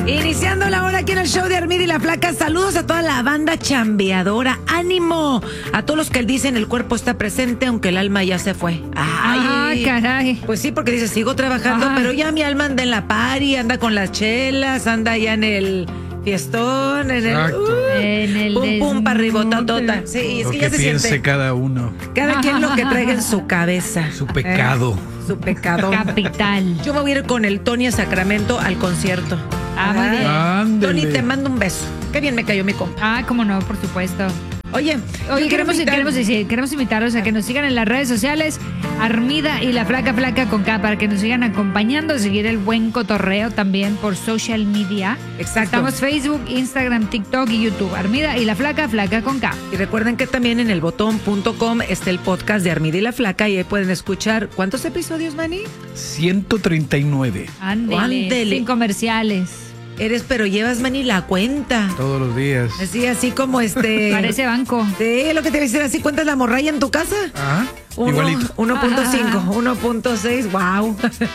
Iniciando la hora aquí en el show de Armida y la Flaca. Saludos a toda la banda chambeadora. ¡Ánimo! A todos los que dicen el cuerpo está presente aunque el alma ya se fue. ¡Ay! Caray! Pues sí, porque dice, sigo trabajando, pero ya mi alma anda en la party, anda con las chelas, anda ya en el fiestón, en el pum pum para arribototota. Sí, es lo que ya se piense siente. cada uno. Cada quien lo que traiga en su cabeza. Su pecado. Su pecado. Capital. Yo me voy a ir con el Tony a Sacramento al concierto. Muy bien. Ándele. Tony, te mando un beso. Qué bien me cayó mi compa. Cómo no, por supuesto. Oye, Oye, yo quiero queremos invitarlos a que nos sigan en las redes sociales, Armida y la Flaca con K, para que nos sigan acompañando, seguir el buen cotorreo también por social media. Exacto. Estamos Facebook, Instagram, TikTok y YouTube. Armida y la Flaca con K. Y recuerden que también en elbotón.com está el podcast de Armida y la Flaca y ahí pueden escuchar. ¿Cuántos episodios, Manny? 139. Ándele. Sin comerciales. Pero llevas, Manny, la cuenta. Todos los días. Así como Parece banco. Sí, lo que te voy a decir, así cuentas la morralla en tu casa. Igualito. 1.5, 1.6, wow.